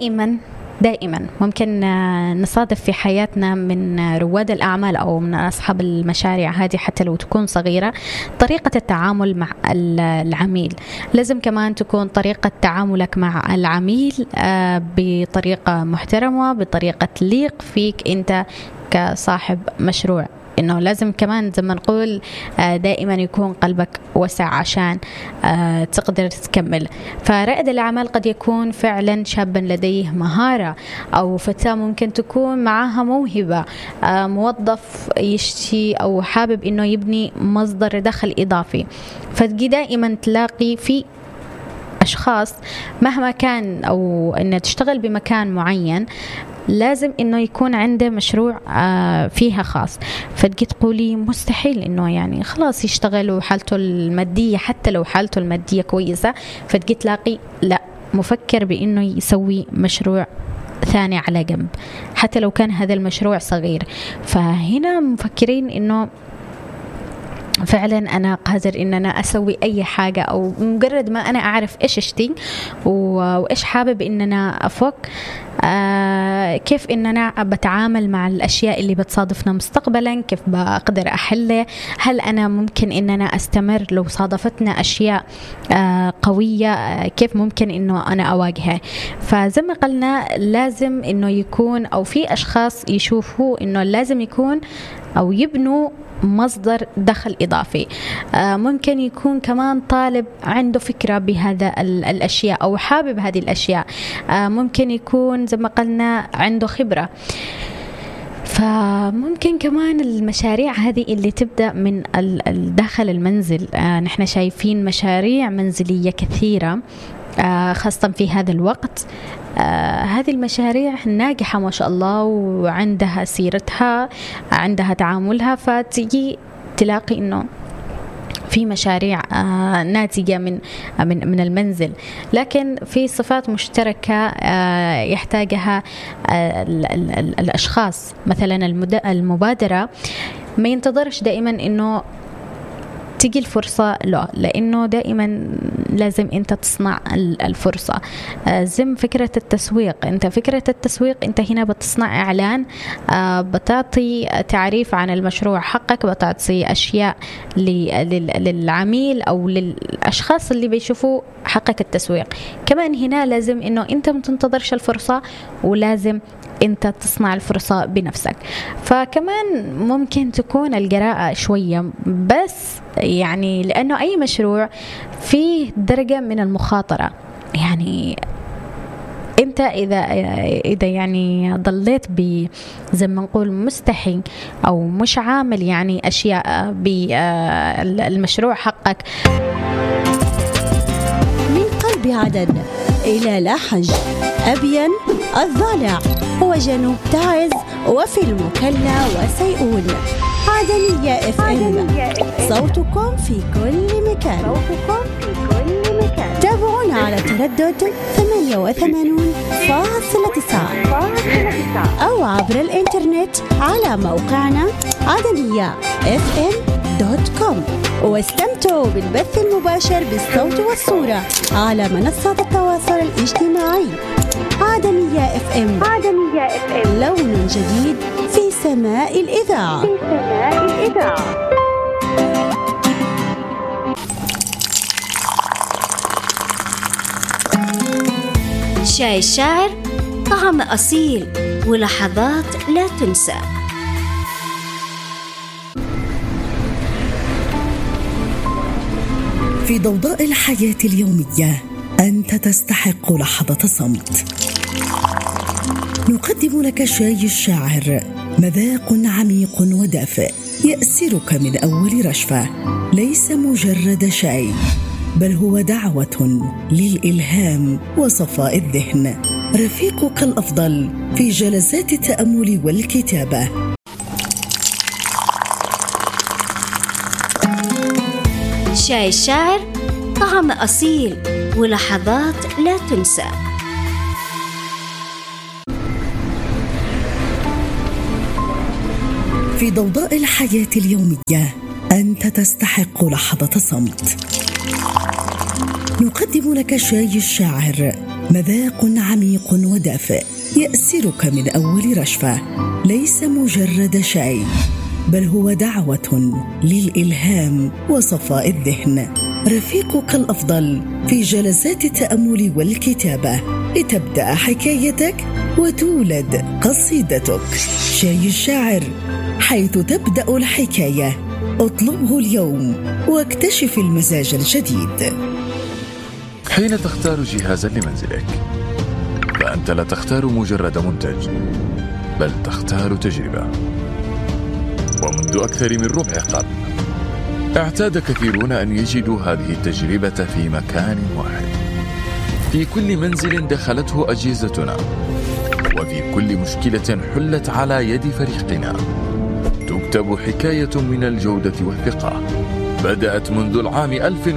دائما ممكن نصادف في حياتنا من رواد الأعمال أو من أصحاب المشاريع هذه، حتى لو تكون صغيرة، طريقة التعامل مع العميل. لازم كمان تكون طريقة تعاملك مع العميل بطريقة محترمة، بطريقة تليق فيك أنت كصاحب مشروع. إنه لازم كمان زي ما نقول دائما يكون قلبك وسع عشان تقدر تكمل. فرائد الأعمال قد يكون فعلا شابا لديه مهارة، أو فتاة ممكن تكون معها موهبة، موظف يشتي أو حابب إنه يبني مصدر دخل إضافي. فتجي دائما تلاقي في أشخاص مهما كان أو إنه تشتغل بمكان معين لازم إنه يكون عنده مشروع فيها خاص. فتجي تقولي مستحيل إنه يعني خلاص يشتغل وحالته المادية، حتى لو حالته المادية كويسة، فتجي تلاقي لا، مفكر بإنه يسوي مشروع ثاني على جنب حتى لو كان هذا المشروع صغير. فهنا مفكرين إنه فعلا أنا قادر إن أنا أسوي أي حاجة، أو مجرد ما أنا أعرف إيش أشتي وإيش حابب إن أنا أفك، كيف إن أنا بتعامل مع الأشياء اللي بتصادفنا مستقبلا، كيف بقدر أحله، هل أنا ممكن إن أنا أستمر لو صادفتنا أشياء قوية، كيف ممكن إنه أنا أواجهها. فزي ما قلنا لازم إنه يكون، أو في أشخاص يشوفوا إنه لازم يكون أو يبنوا مصدر دخل إضافي. ممكن يكون كمان طالب عنده فكرة بهذا الأشياء أو حابب هذه الأشياء، ممكن يكون زي ما قلنا عنده خبرة. فممكن كمان المشاريع هذه اللي تبدأ من داخل المنزل، نحن شايفين مشاريع منزلية كثيرة خاصة في هذا الوقت. هذه المشاريع ناجحة ما شاء الله، وعندها سيرتها، عندها تعاملها، فتجي تلاقي إنه في مشاريع ناتجة من المنزل، لكن في صفات مشتركة يحتاجها الأشخاص. مثلا المبادرة ما ينتظرش دائما إنه تيجي الفرصة، لا، لأنه دائما لازم أنت تصنع الفرصة. زي فكرة التسويق، أنت فكرة التسويق أنت هنا بتصنع إعلان، بتعطي تعريف عن المشروع حقك، بتعطي أشياء للعميل أو للأشخاص اللي بيشوفوا حقك التسويق. كمان هنا لازم أنه أنت ما تنتظرش الفرصة، ولازم أنت تصنع الفرصة بنفسك. فكمان ممكن تكون الجراءة شوية، بس يعني لأنه أي مشروع فيه درجة من المخاطرة. يعني أنت إذا يعني ضليت زي ما نقول مستحي أو مش عامل يعني أشياء بالمشروع حقك. من قلب عدن إلى لاحج، أبين، الضالع وجنوب تعز، وفي المكلا وسيئون. عدنية FM، صوتكم في كل مكان. تابعونا على تردد 88.9 أو عبر الإنترنت على موقعنا عدنية.fm.com، واستمتعوا بالبث المباشر بالصوت والصورة على منصات التواصل الاجتماعي. عدنية FM، لون جديد في سماء الإذاعة. شاي الشاعر، طعم أصيل ولحظات لا تنسى. في ضوضاء الحياة اليومية أنت تستحق لحظة صمت. نقدم لك شاي الشاعر، مذاق عميق ودافئ يأسرك من أول رشفة. ليس مجرد شاي، بل هو دعوة للإلهام وصفاء الذهن، رفيقك الأفضل في جلسات التأمل والكتابة. شاي الشاعر، طعم أصيل ولحظات لا تنسى. في ضوضاء الحياة اليومية أنت تستحق لحظة صمت. نقدم لك شاي الشاعر، مذاق عميق ودافئ يأسرك من أول رشفة. ليس مجرد شاي، بل هو دعوة للإلهام وصفاء الذهن، رفيقك الأفضل في جلسات التأمل والكتابة، لتبدأ حكايتك وتولد قصيدتك. شاي الشاعر، حيث تبدأ الحكاية. اطلبه اليوم واكتشف المزاج الجديد. حين تختار جهازا لمنزلك، فأنت لا تختار مجرد منتج، بل تختار تجربة. ومنذ أكثر من ربع قرن اعتاد كثيرون أن يجدوا هذه التجربة في مكان واحد، في كل منزل دخلته أجهزتنا، وفي كل مشكلة حلت على يد فريقنا تكتب حكاية من الجودة والثقة. بدأت منذ العام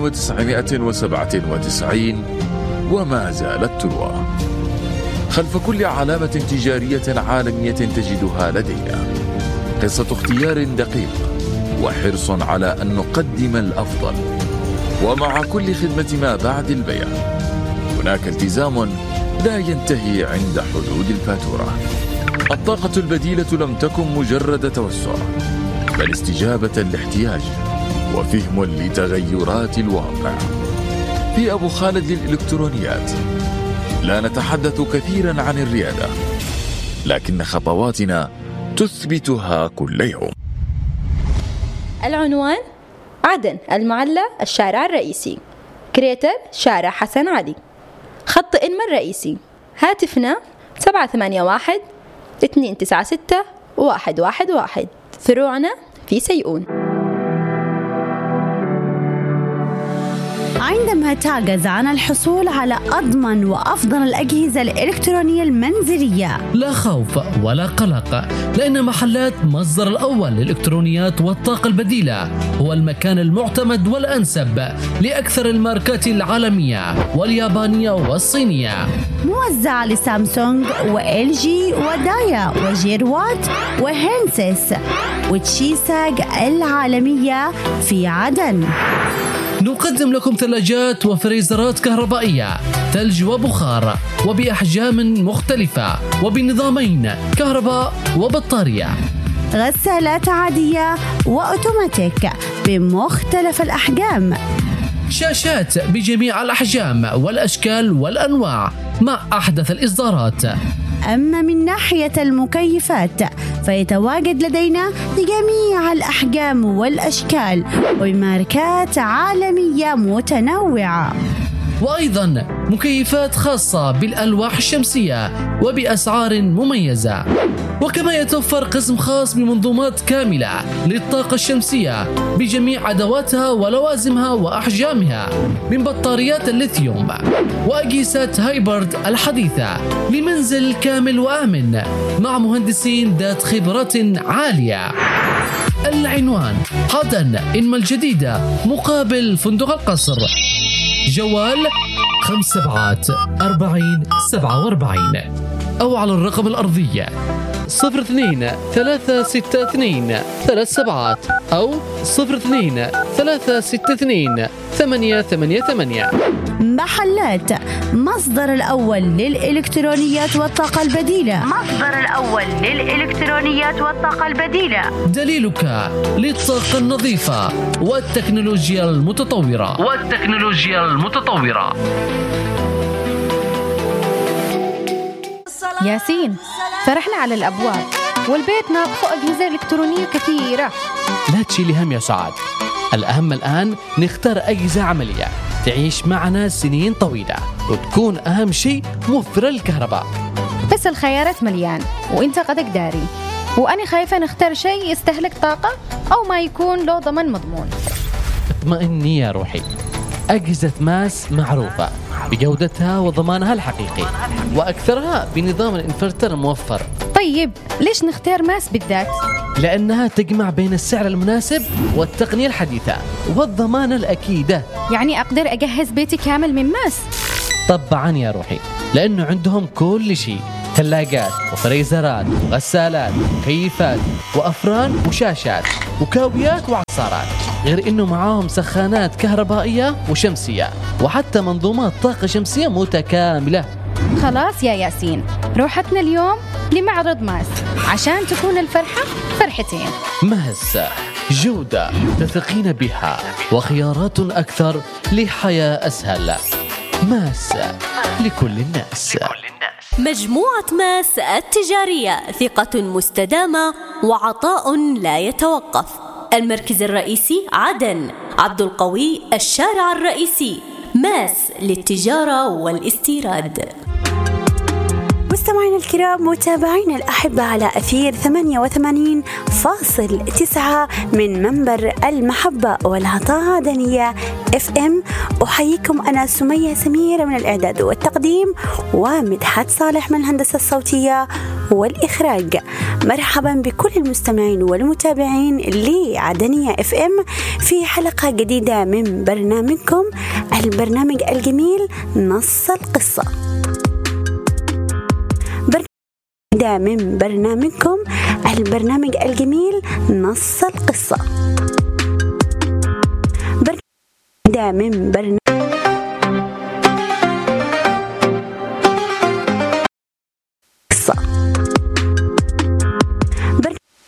1997 وما زالت تروى. خلف كل علامة تجارية عالمية تجدها لدينا قصة اختيار دقيق وحرص على أن نقدم الأفضل. ومع كل خدمة ما بعد البيع هناك التزام لا ينتهي عند حدود الفاتورة. الطاقة البديلة لم تكن مجرد توسع، بل استجابة لاحتياج وفهم لتغيرات الواقع. في أبو خالد للإلكترونيات لا نتحدث كثيرا عن الريادة، لكن خطواتنا تثبتها كل يوم. العنوان: عدن، المعلى، الشارع الرئيسي. كريتر: شارع حسن علي. خط إنما الرئيسي. هاتفنا 781-296-111. فروعنا في سيئون. عندما تعجز عن الحصول على أضمن وأفضل الأجهزة الإلكترونية المنزلية، لا خوف ولا قلق، لأن محلات مصدر الأول للإلكترونيات والطاقة البديلة هو المكان المعتمد والأنسب لأكثر الماركات العالمية واليابانية والصينية، موزعة لسامسونج وإل جي ودايا وجيروات وهينسيس وتشيساج العالمية في عدن. نقدم لكم ثلاجات وفريزرات كهربائية، ثلج وبخار، وبأحجام مختلفة، وبنظامين كهرباء وبطارية. غسالات عادية وأوتوماتيك بمختلف الأحجام. شاشات بجميع الأحجام والأشكال والأنواع مع أحدث الإصدارات. أما من ناحية المكيفات فيتواجد لدينا لجميع الأحجام والأشكال وبماركات عالمية متنوعة، وأيضا مكيفات خاصة بالألواح الشمسية وبأسعار مميزة. وكما يتوفر قسم خاص بمنظومات كاملة للطاقة الشمسية بجميع أدواتها ولوازمها وأحجامها، من بطاريات الليثيوم وأجهزة هايبرد الحديثة، لمنزل كامل وآمن مع مهندسين ذات خبرة عالية. العنوان: عدن، إنما الجديدة، مقابل فندق القصر. جوال 574047 أو على الرقم الأرضي 02-362-37 أو 02-362-888. محلات مصدر الأول للإلكترونيات والطاقة البديلة. مصدر الأول للإلكترونيات والطاقة البديلة، دليلك للطاقة النظيفة والتكنولوجيا المتطورة. ياسين، فرحنا على الأبواب والبيت ناقصه أجهزة إلكترونية كثيرة. لا تشيلي هم يا سعاد، الأهم الآن نختار أجهزة عملية تعيش معنا سنين طويلة وتكون أهم شيء موفرة للكهرباء. بس الخيارات مليان وإنت قدك داري، وأنا خايفة نختار شيء يستهلك طاقة أو ما يكون له ضمن مضمون. اطمئني يا روحي، أجهزة ماس معروفة بجودتها وضمانها الحقيقي، وأكثرها بنظام الإنفرتر الموفر. طيب ليش نختار ماس بالذات؟ لأنها تجمع بين السعر المناسب والتقنية الحديثة والضمانة الأكيدة. يعني أقدر أجهز بيتي كامل من ماس؟ طبعا يا روحي، لأنه عندهم كل شيء ثلاجات وفريزرات وغسالات ومكيفات وأفران وشاشات وكاويات وعصارات، غير إنه معاهم سخانات كهربائية وشمسية وحتى منظومات طاقة شمسية متكاملة. خلاص يا ياسين، روحتنا اليوم لمعرض ماس عشان تكون الفرحة فرحتين. ماس، جودة تثقين بها وخيارات أكثر لحياة أسهل. ماس لكل الناس. مجموعة ماس التجارية، ثقة مستدامة وعطاء لا يتوقف. المركز الرئيسي عدن، عبد القوي الشارع الرئيسي. ماس للتجارة والاستيراد. مستمعينا الكرام، متابعينا الأحبة على أثير 88.9 من منبر المحبة والعطاء عدنية FM. أحييكم أنا سمية سميرة من الإعداد والتقديم، ومدحت صالح من الهندسة الصوتية والإخراج. مرحبا بكل المستمعين والمتابعين لعدنية FM في حلقة جديدة من برنامجكم البرنامج الجميل نص القصة. من برنامجكم البرنامج الجميل نص القصة. من برنامج